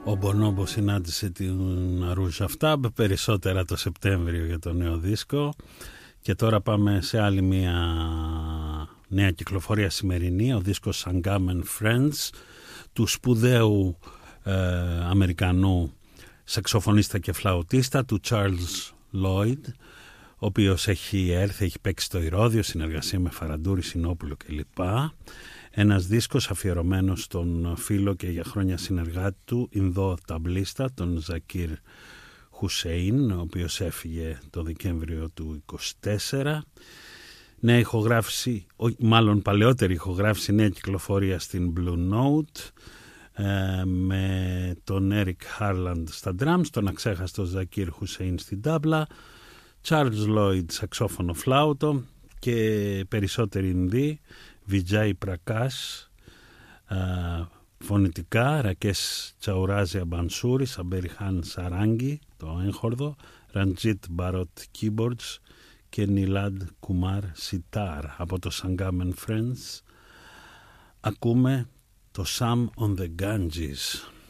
Ο Μπονόμπο συνάντησε την Αρούζα Αφτάμπ περισσότερα το Σεπτέμβριο για το νέο δίσκο. Και τώρα πάμε σε άλλη μια νέα κυκλοφορία σημερινή, ο δίσκος Sangam & Friends του σπουδαίου Αμερικανού σαξοφωνίστα και φλαουτίστα του Charles Lloyd, ο οποίος έχει παίξει στο Ηρώδειο, συνεργασία με Φαραντούρη, Συνόπουλο κλπ. Ένας δίσκος αφιερωμένος στον φίλο και για χρόνια συνεργάτη του Ινδό ταμπλίστα, τον Ζακίρ Χουσέιν, ο οποίος έφυγε το Δεκέμβριο του 24. Νέα ηχογράφηση, μάλλον παλαιότερη ηχογράφηση, νέα κυκλοφορία στην Blue Note, με τον Eric Harland στα drums, τον αξέχαστο Ζακίρ Χουσέιν στην τάμπλα, Charles Lloyd σαξόφωνο φλάουτο και περισσότεροι Ινδοί, Vijay Prakash φωνητικά, Ρακές Τσαουράζια Μπανσούρη, Σαμπεριχάν Σαράγγι το έγχορδο, Ραντζίτ Μπαρότ Keyboards και Νιλάντ Κουμάρ Σιτάρ. Από το Sangam & Friends ακούμε το Sam on the Ganges.